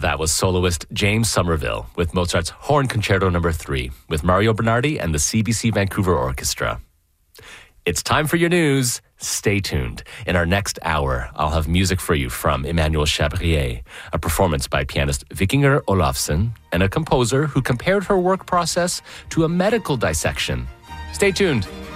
That was soloist James Somerville with Mozart's Horn Concerto No. 3 with Mario Bernardi and the CBC Vancouver Orchestra. It's time for your news. Stay tuned. In our next hour, I'll have music for you from Emmanuel Chabrier, a performance by pianist Vikinger Olafsson, and a composer who compared her work process to a medical dissection. Stay tuned.